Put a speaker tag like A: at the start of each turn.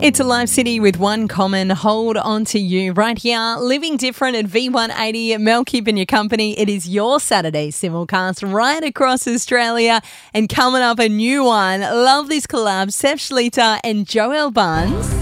A: It's a live city with one common hold on to you right here. Living different at V180. Mel keeping your company. It is your Saturday simulcast right across Australia. And coming up, a new one. Love this collab. Seth Schlieter and Joel Barnes.